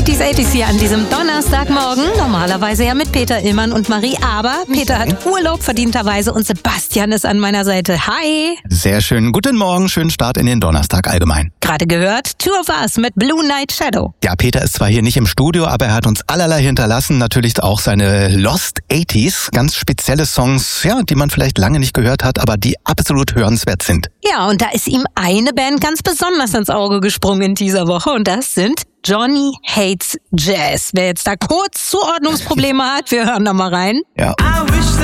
80s hier an diesem Donnerstagmorgen. Normalerweise ja mit Peter Illmann und Marie, aber Peter hat Urlaub verdienterweise und Sebastian ist an meiner Seite. Hi! Sehr schön. Guten Morgen, schönen Start in den Donnerstag allgemein. Gerade gehört, Two of Us mit Blue Night Shadow. Ja, Peter ist zwar hier nicht im Studio, aber er hat uns allerlei hinterlassen. Natürlich auch seine Lost 80s, ganz spezielle Songs, ja, die man vielleicht lange nicht gehört hat, aber die absolut hörenswert sind. Ja, und da ist ihm eine Band ganz besonders ins Auge gesprungen in dieser Woche und das sind Johnny Hates Jazz. Wer jetzt da kurz Zuordnungsprobleme hat, wir hören da mal rein. Ja.